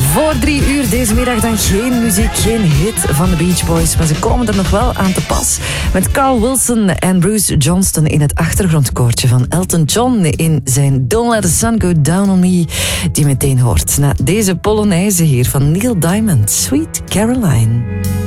Voor 3 uur deze middag dan geen muziek, geen hit van de Beach Boys. Maar ze komen er nog wel aan te pas. Met Carl Wilson en Bruce Johnston in het achtergrondkoortje van Elton John in zijn Don't Let the Sun Go Down on Me, die meteen hoort na deze Polonaise hier van Neil Diamond, Sweet Caroline.